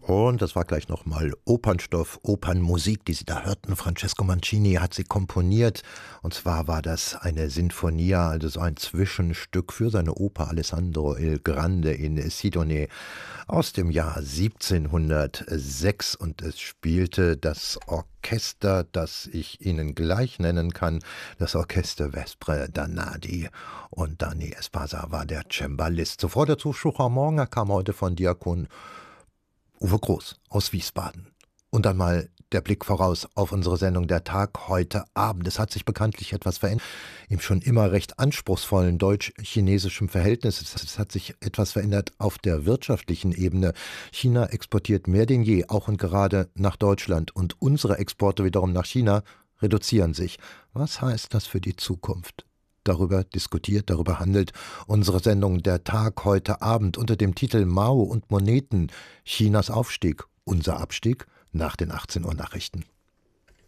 Und das war gleich nochmal Opernstoff, Opernmusik, die Sie da hörten. Francesco Mancini hat sie komponiert. Und zwar war das eine Sinfonia, also so ein Zwischenstück für seine Oper Alessandro il Grande in Sidone aus dem Jahr 1706. Und es spielte das Orchester, das ich Ihnen gleich nennen kann, das Orchester Vespre Danadi. Und Dani Espasa war der Cembalist. Zuvor der Zuspruch am Morgen, er kam heute von Diakon Uwe Groß aus Wiesbaden. Und dann mal der Blick voraus auf unsere Sendung Der Tag heute Abend. Es hat sich bekanntlich etwas verändert im schon immer recht anspruchsvollen deutsch-chinesischen Verhältnis. Es hat sich etwas verändert auf der wirtschaftlichen Ebene. China exportiert mehr denn je, auch und gerade nach Deutschland. Und unsere Exporte wiederum nach China reduzieren sich. Was heißt das für die Zukunft? Darüber diskutiert, darüber handelt unsere Sendung Der Tag heute Abend unter dem Titel Mao und Moneten, Chinas Aufstieg, unser Abstieg nach den 18 Uhr Nachrichten.